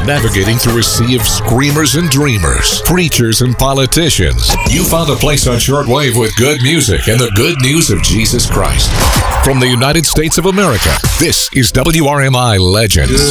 Navigating through a sea of screamers and dreamers, preachers and politicians, you found a place on shortwave with good music and the good news of Jesus Christ. From the United States of America, this is WRMI Legends.